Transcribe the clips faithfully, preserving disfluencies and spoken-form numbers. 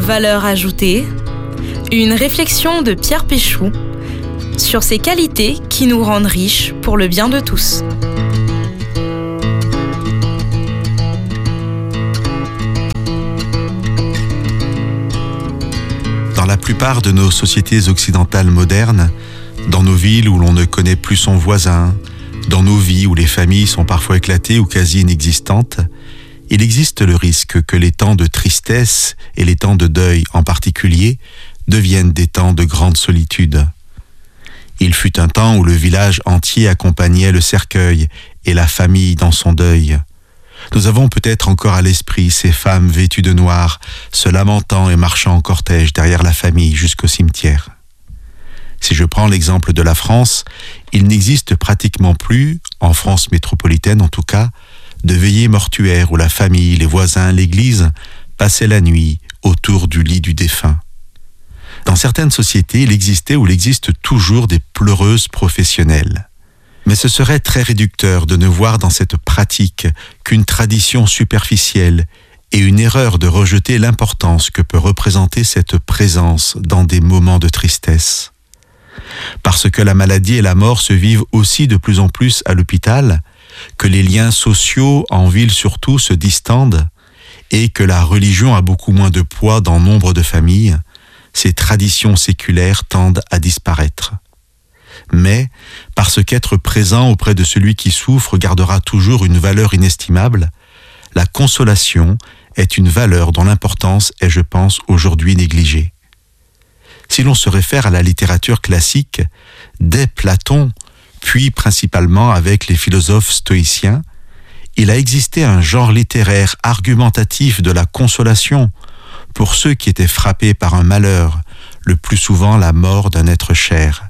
Valeur ajoutée, une réflexion de Pierre Péchou sur ces qualités qui nous rendent riches pour le bien de tous. Dans la plupart de nos sociétés occidentales modernes, dans nos villes où l'on ne connaît plus son voisin, dans nos vies où les familles sont parfois éclatées ou quasi inexistantes, il existe le risque que les temps de tristesse et les temps de deuil en particulier deviennent des temps de grande solitude. Il fut un temps où le village entier accompagnait le cercueil et la famille dans son deuil. Nous avons peut-être encore à l'esprit ces femmes vêtues de noir, se lamentant et marchant en cortège derrière la famille jusqu'au cimetière. Si je prends l'exemple de la France, il n'existe pratiquement plus, en France métropolitaine en tout cas, de veillées mortuaires où la famille, les voisins, l'église passaient la nuit autour du lit du défunt. Dans certaines sociétés, il existait ou il existe toujours des pleureuses professionnelles. Mais ce serait très réducteur de ne voir dans cette pratique qu'une tradition superficielle et une erreur de rejeter l'importance que peut représenter cette présence dans des moments de tristesse. Parce que la maladie et la mort se vivent aussi de plus en plus à l'hôpital, que les liens sociaux, en ville surtout, se distendent et que la religion a beaucoup moins de poids dans nombre de familles, ces traditions séculaires tendent à disparaître. Mais, parce qu'être présent auprès de celui qui souffre gardera toujours une valeur inestimable, la consolation est une valeur dont l'importance est, je pense, aujourd'hui négligée. Si l'on se réfère à la littérature classique, dès Platon, puis principalement avec les philosophes stoïciens, il a existé un genre littéraire argumentatif de la consolation pour ceux qui étaient frappés par un malheur, le plus souvent la mort d'un être cher.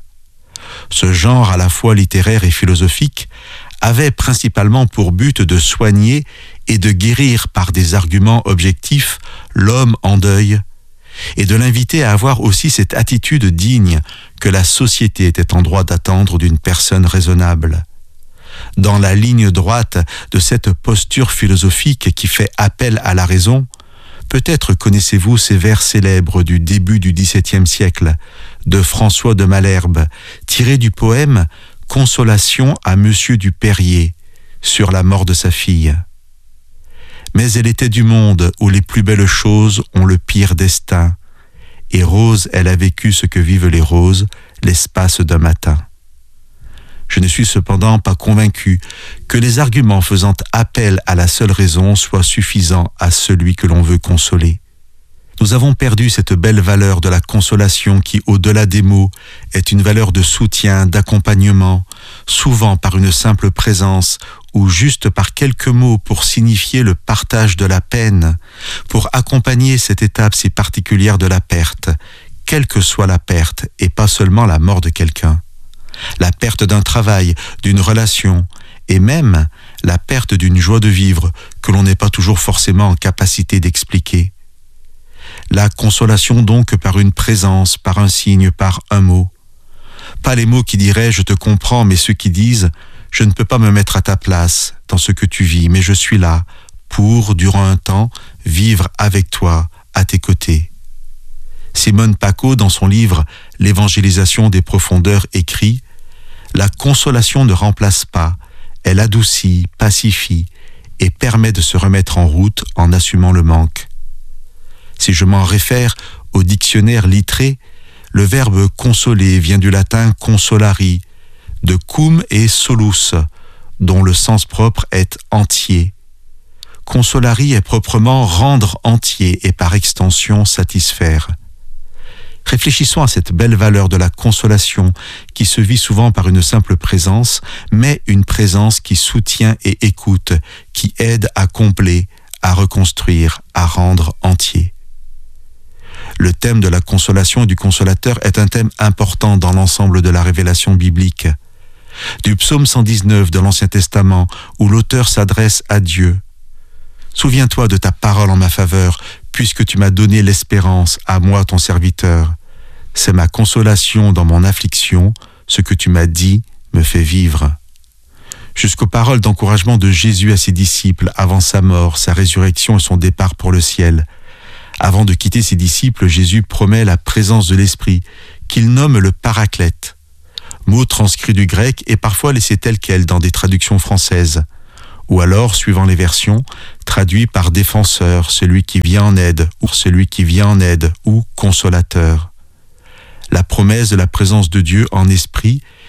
Ce genre à la fois littéraire et philosophique avait principalement pour but de soigner et de guérir par des arguments objectifs l'homme en deuil, et de l'inviter à avoir aussi cette attitude digne que la société était en droit d'attendre d'une personne raisonnable. Dans la ligne droite de cette posture philosophique qui fait appel à la raison, peut-être connaissez-vous ces vers célèbres du début du dix-septième siècle de François de Malherbe, tirés du poème « Consolation à Monsieur du Perrier » sur la mort de sa fille. Mais elle était du monde où les plus belles choses ont le pire destin, et Rose, elle a vécu ce que vivent les roses, l'espace d'un matin. Je ne suis cependant pas convaincu que les arguments faisant appel à la seule raison soient suffisants à celui que l'on veut consoler. Nous avons perdu cette belle valeur de la consolation qui, au-delà des mots, est une valeur de soutien, d'accompagnement, souvent par une simple présence ou juste par quelques mots pour signifier le partage de la peine, pour accompagner cette étape si particulière de la perte, quelle que soit la perte et pas seulement la mort de quelqu'un. La perte d'un travail, d'une relation, et même la perte d'une joie de vivre que l'on n'est pas toujours forcément en capacité d'expliquer. La consolation donc par une présence, par un signe, par un mot. Pas les mots qui diraient « je te comprends », mais ceux qui disent « je ne peux pas me mettre à ta place dans ce que tu vis, mais je suis là pour, durant un temps, vivre avec toi, à tes côtés ». Simone Paco, dans son livre « L'évangélisation des profondeurs » écrit « La consolation ne remplace pas, elle adoucit, pacifie et permet de se remettre en route en assumant le manque. » Si je m'en réfère au dictionnaire Littré, le verbe « consoler » vient du latin « consolari », de « cum » et « solus », dont le sens propre est « entier ». Consolari est proprement « rendre entier » et par extension « satisfaire ». Réfléchissons à cette belle valeur de la consolation qui se vit souvent par une simple présence, mais une présence qui soutient et écoute, qui aide à combler, à reconstruire, à rendre entier. Le thème de la consolation et du consolateur est un thème important dans l'ensemble de la révélation biblique. Du psaume cent dix-neuf de l'Ancien Testament, où l'auteur s'adresse à Dieu. « Souviens-toi de ta parole en ma faveur, puisque tu m'as donné l'espérance, à moi ton serviteur. C'est ma consolation dans mon affliction, ce que tu m'as dit me fait vivre. » Jusqu'aux paroles d'encouragement de Jésus à ses disciples avant sa mort, sa résurrection et son départ pour le ciel. Avant de quitter ses disciples, Jésus promet la présence de l'Esprit, qu'il nomme le Paraclète, mot transcrit du grec et parfois laissé tel quel dans des traductions françaises, ou alors, suivant les versions, traduit par défenseur, celui qui vient en aide, ou celui qui vient en aide, ou consolateur. La promesse de la présence de Dieu en esprit